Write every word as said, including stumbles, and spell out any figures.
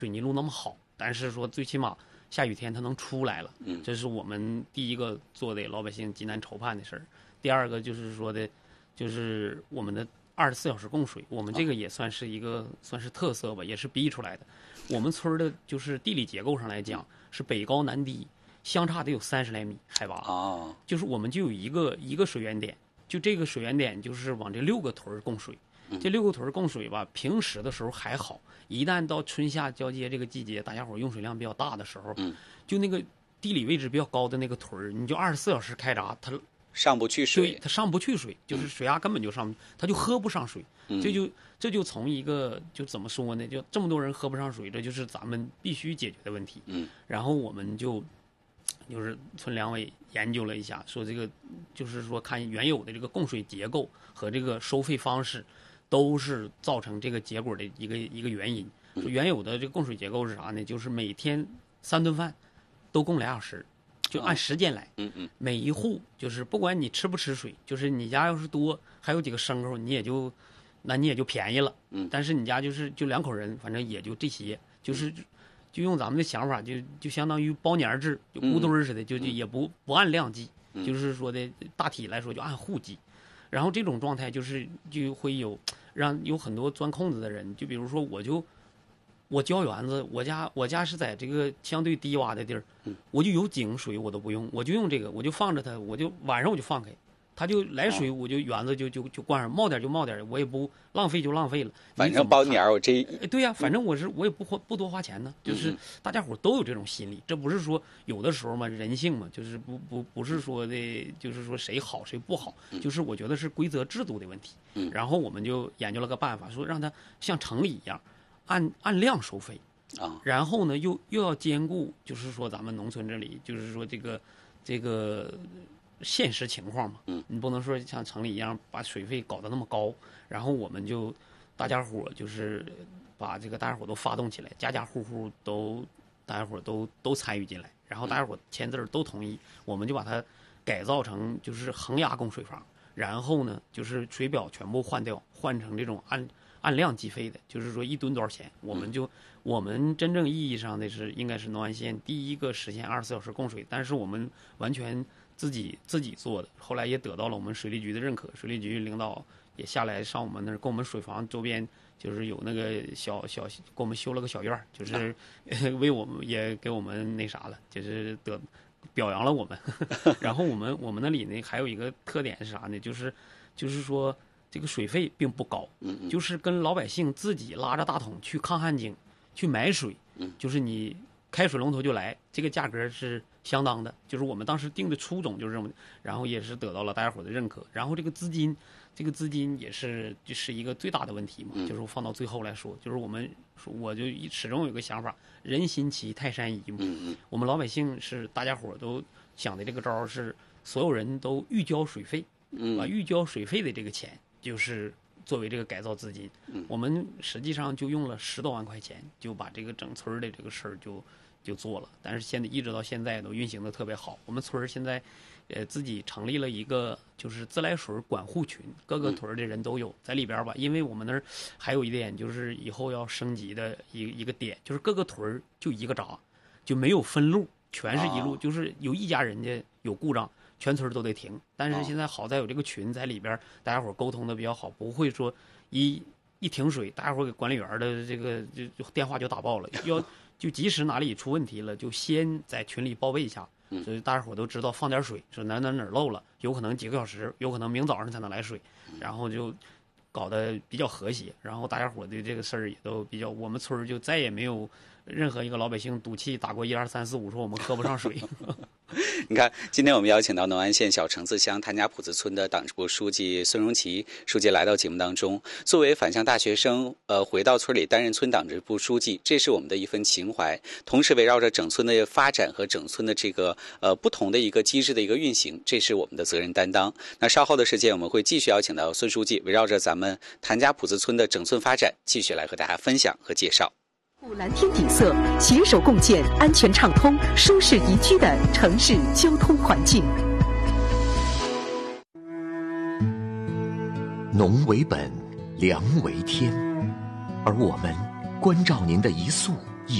水泥路那么好，但是说最起码下雨天它能出来了， 嗯， 这是我们第一个做的老百姓极难愁盼的事儿。第二个就是说的，就是我们的二十四小时供水，我们这个也算是一个、啊、算是特色吧，也是逼出来的。我们村的就是地理结构上来讲是北高南低，相差得有三十来米海拔啊， 就是我们就有一个一个水源点，就这个水源点就是往这六个屯供水。这六个屯供水吧，平时的时候还好，一旦到春夏交接这个季节，大家伙用水量比较大的时候， 嗯， 就那个地理位置比较高的那个屯你就二十四小时开闸，它上不去水， 它上不去水，就是水压根本就上不去，它就喝不上水。 嗯、 这就这就从一个就怎么说呢？就这么多人喝不上水，这就是咱们必须解决的问题。 嗯， 然后我们就就是村两委研究了一下，说这个就是说看原有的这个供水结构和这个收费方式。都是造成这个结果的一个一个原因。原有的这个供水结构是啥呢？就是每天三顿饭都供俩小时，就按时间来。 嗯嗯。 每一户就是不管你吃不吃水，就是你家要是多，还有几个牲口，你也就那你也就便宜了。 嗯。 但是你家就是就两口人，反正也就这些，就是就用咱们的想法，就就相当于包年制，就咕墩似的，就就也不不按量计，就是说的大体来说就按户计。然后这种状态就是就会有让有很多钻空子的人，就比如说我就我浇园子，我家我家是在这个相对低洼的地儿，我就有井水我都不用，我就用这个，我就放着它，我就晚上我就放开，它就来水，我就园子就就就灌上，冒点就冒点，我也不浪费就浪费了。 反正包年我这对呀、啊，反正我是我也不花不多花钱呢，就是大家伙都有这种心理，这不是说有的时候嘛人性嘛，就是不不不是说的，就是说谁好谁不好，就是我觉得是规则制度的问题。然后我们就研究了个办法，说让它像城里一样，按按量收费啊， 然后呢又又要兼顾，就是说咱们农村这里，就是说这个这个。现实情况嘛， 嗯， 你不能说像城里一样把水费搞得那么高，然后我们就大家伙就是把这个大家伙都发动起来，家家户户都大家伙都都参与进来，然后大家伙签字都同意，我们就把它改造成就是恒压供水房，然后呢就是水表全部换掉，换成这种按按量计费的，就是说一吨多少钱，我们就、嗯、我们真正意义上的是应该是农安县第一个实现二十四小时供水，但是我们完全自己自己做的，后来也得到了我们水利局的认可，水利局领导也下来上我们那儿，跟我们水房周边就是有那个小小给我们修了个小院，就是为我们也给我们那啥了，就是得表扬了我们。然后我们我们那里呢还有一个特点是啥呢？就是就是说这个水费并不高，就是跟老百姓自己拉着大桶去抗旱井去买水，就是你开水龙头就来，这个价格是相当的，就是我们当时定的初衷就是这么，然后也是得到了大家伙的认可。然后这个资金，这个资金也是就是一个最大的问题嘛， 嗯、 就是放到最后来说，就是我们我就始终有个想法，人心齐泰山移嘛。 嗯嗯、 我们老百姓是大家伙都想的这个招是，所有人都预交水费， 嗯、 把预交水费的这个钱就是作为这个改造资金， 嗯、 我们实际上就用了十多万块钱，就把这个整村的这个事儿就。就做了，但是现在一直到现在都运行的特别好。我们村现在，呃，自己成立了一个就是自来水管护群，各个屯的人都有在里边吧。因为我们那儿还有一点就是以后要升级的一一个点，就是各个屯就一个闸，就没有分路，全是一路，就是有一家人家有故障，全村都得停。但是现在好在有这个群在里边，大家伙沟通的比较好，不会说一一停水，大家伙给管理员的这个就就电话就打爆了，要。就即使哪里出问题了，就先在群里报备一下，所以大家伙都知道放点水，说哪哪哪漏了，有可能几个小时，有可能明早上才能来水，然后就搞得比较和谐，然后大家伙对这个事儿也都比较，我们村就再也没有任何一个老百姓赌气打过一二三四五，说我们喝不上水。 你看，今天我们邀请到农安县小橙子乡谭家堡子村的党支部书记孙荣奇书记来到节目当中。作为返乡大学生，呃，回到村里担任村党支部书记，这是我们的一份情怀。同时，围绕着整村的发展和整村的这个呃不同的一个机制的一个运行，这是我们的责任担当。那稍后的时间，我们会继续邀请到孙书记，围绕着咱们谭家堡子村的整村发展，继续来和大家分享和介绍。 蓝天底色，携手共建安全畅通、舒适宜居的城市交通环境。 农为本，粮为天，而我们关照您的一粟